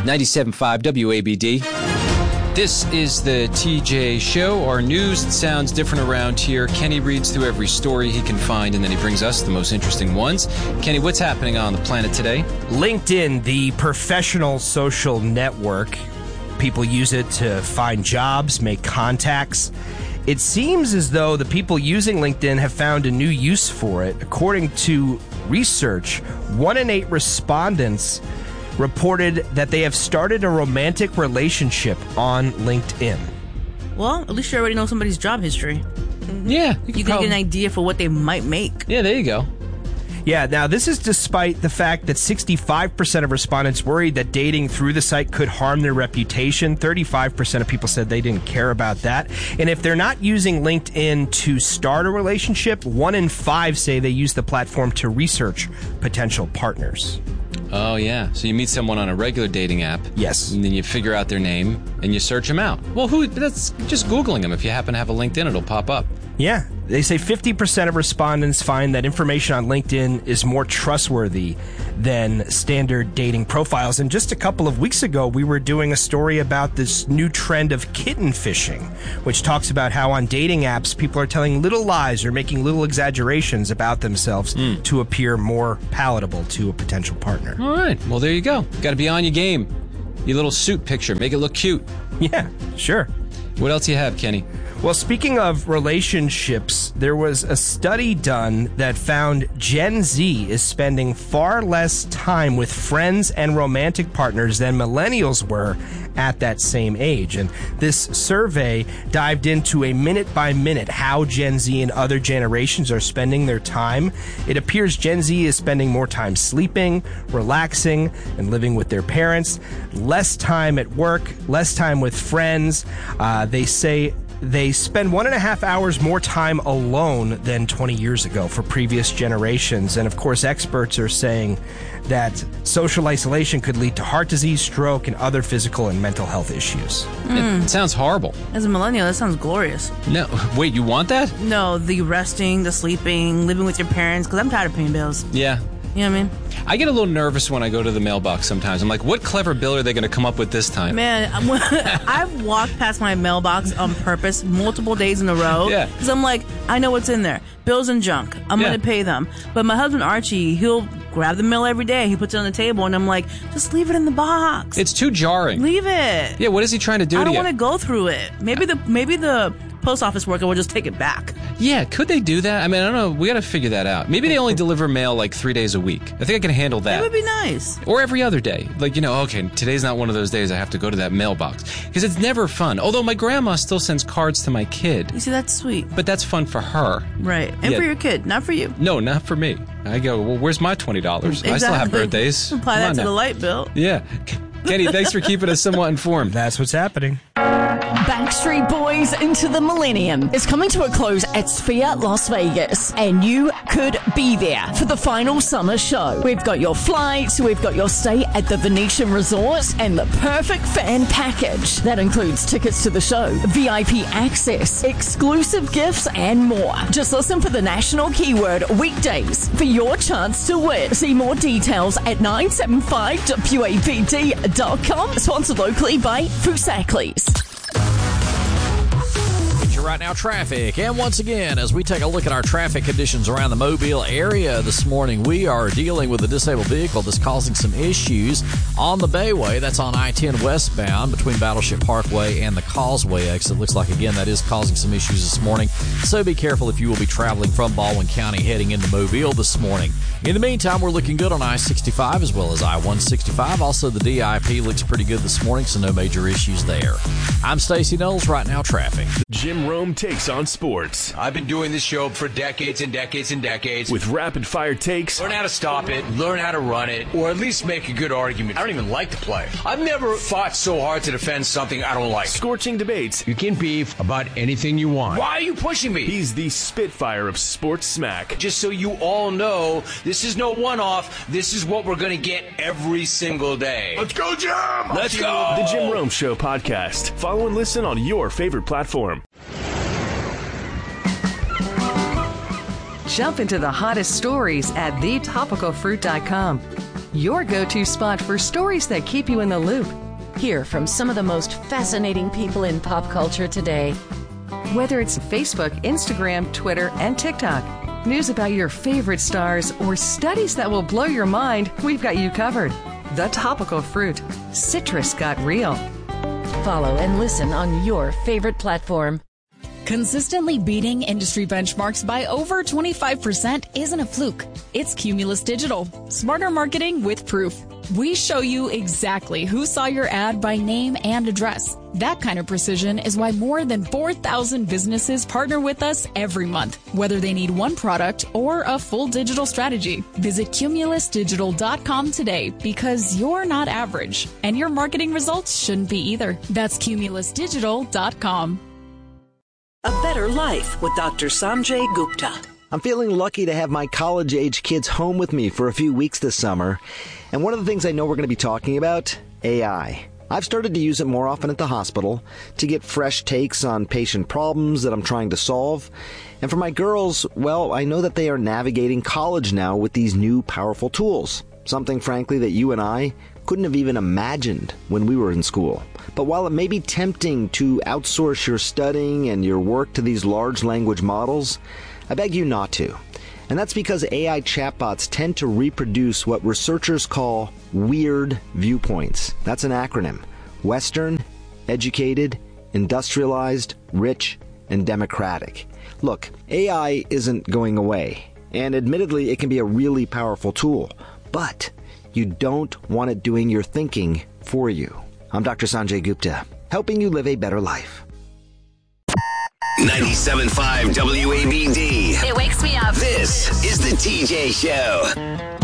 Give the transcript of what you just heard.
97.5 WABD. This is the TJ Show, our news that sounds different around here. Kenny reads through every story he can find, and then he brings us the most interesting ones. Kenny, what's happening on the planet today? LinkedIn, the professional social network. People use it to find jobs, make contacts. It seems as though the people using LinkedIn have found a new use for it. According to research, 1 in 8 respondents reported that they have started a romantic relationship on LinkedIn. Well, at least you already know somebody's job history. Yeah. You can get an idea for what they might make. Yeah, there you go. Yeah, now this is despite the fact that 65% of respondents worried that dating through the site could harm their reputation. 35% of people said they didn't care about that. And if they're not using LinkedIn to start a relationship, 1 in 5 say they use the platform to research potential partners. Oh, yeah. So you meet someone on a regular dating app. Yes. And then you figure out their name and you search them out. Well, that's just Googling them. If you happen to have a LinkedIn, it'll pop up. Yeah. They say 50% of respondents find that information on LinkedIn is more trustworthy than standard dating profiles. And just a couple of weeks ago, we were doing a story about this new trend of kitten fishing, which talks about how on dating apps, people are telling little lies or making little exaggerations about themselves to appear more palatable to a potential partner. All right. Well, there you go. Got to be on your game. Your little suit picture. Make it look cute. Yeah, sure. What else you have, Kenny? Well, speaking of relationships, there was a study done that found Gen Z is spending far less time with friends and romantic partners than millennials were at that same age. And this survey dived into a minute-by-minute how Gen Z and other generations are spending their time. It appears Gen Z is spending more time sleeping, relaxing, and living with their parents, less time at work, less time with friends. They say they spend 1.5 hours more time alone than 20 years ago for previous generations. And of course, experts are saying that social isolation could lead to heart disease, stroke, and other physical and mental health issues. It sounds horrible. As a millennial, that sounds glorious. No, wait, you want that? No, the resting, the sleeping, living with your parents, because I'm tired of paying bills. Yeah. You know what I mean? I get a little nervous when I go to the mailbox sometimes. I'm like, what clever bill are they going to come up with this time? Man, I've walked past my mailbox on purpose multiple days in a row. Yeah. Because I'm like, I know what's in there. Bills and junk. I'm going to pay them. But my husband, Archie, he'll grab the mail every day. He puts it on the table, and I'm like, just leave it in the box. It's too jarring. Leave it. Yeah, what is he trying to do to you? I don't want to go through it. Maybe the post office worker will just take it back. Yeah, could they do that? I mean, I don't know. We got to figure that out. Maybe they only deliver mail like 3 days a week. I think I can handle that. That would be nice. Or every other day. Like, okay, today's not one of those days I have to go to that mailbox. Because it's never fun. Although my grandma still sends cards to my kid. You see, that's sweet. But that's fun for her. Right. And for your kid, not for you. No, not for me. I go, well, where's my $20? Exactly. I still have birthdays. Apply that to the light bill. Yeah. Kenny, thanks for keeping us somewhat informed. That's what's happening. Backstreet Boys Into the Millennium is coming to a close at Sphere Las Vegas, and you could be there for the final summer show. We've got your flights, we've got your stay at the Venetian Resort, and the perfect fan package. That includes tickets to the show, VIP access, exclusive gifts, and more. Just listen for the national keyword weekdays for your chance to win. See more details at 975wabd.com. Sponsored locally by Fusaklis. Right now, traffic. And once again, as we take a look at our traffic conditions around the Mobile area this morning, we are dealing with a disabled vehicle that's causing some issues on the Bayway. That's on I-10 westbound between Battleship Parkway and the Causeway exit. Looks like, again, that is causing some issues this morning. So be careful if you will be traveling from Baldwin County heading into Mobile this morning. In the meantime, we're looking good on I-65 as well as I-165. Also, the DIP looks pretty good this morning, so no major issues there. I'm Stacey Knowles. Right now, traffic. Jim Rome takes on sports. I've been doing this show for decades and decades and decades. With rapid-fire takes. Learn how to stop it, learn how to run it, or at least make a good argument. I don't even like to play. I've never fought so hard to defend something I don't like. Scorching debates. You can beef about anything you want. Why are you pushing me? He's the Spitfire of sports smack. Just so you all know, this is no one-off. This is what we're going to get every single day. Let's go, Jim! Let's go! The Jim Rome Show podcast. Follow and listen on your favorite platform. Jump into the hottest stories at thetopicalfruit.com. your go-to spot for stories that keep you in the loop. Hear from some of the most fascinating people in pop culture today. Whether it's Facebook, Instagram, Twitter, and TikTok, news about your favorite stars, or studies that will blow your mind, we've got you covered. The Topical Fruit. Citrus got real. Follow and listen on your favorite platform. Consistently beating industry benchmarks by over 25% isn't a fluke. It's Cumulus Digital. Smarter marketing with proof. We show you exactly who saw your ad by name and address. That kind of precision is why more than 4,000 businesses partner with us every month, whether they need one product or a full digital strategy. Visit cumulusdigital.com today because you're not average, and your marketing results shouldn't be either. That's cumulusdigital.com. A Better Life with Dr. Sanjay Gupta. I'm feeling lucky to have my college-age kids home with me for a few weeks this summer. And one of the things I know we're going to be talking about, AI. I've started to use it more often at the hospital to get fresh takes on patient problems that I'm trying to solve. And for my girls, well, I know that they are navigating college now with these new powerful tools. Something, frankly, that you and I couldn't have even imagined when we were in school. But while it may be tempting to outsource your studying and your work to these large language models, I beg you not to. And that's because AI chatbots tend to reproduce what researchers call weird viewpoints. That's an acronym. Western, educated, industrialized, rich, and democratic. Look, AI isn't going away. And admittedly, it can be a really powerful tool. But you don't want it doing your thinking for you. I'm Dr. Sanjay Gupta, helping you live a better life. 97.5 WABD. It wakes me up. This is the TJ Show.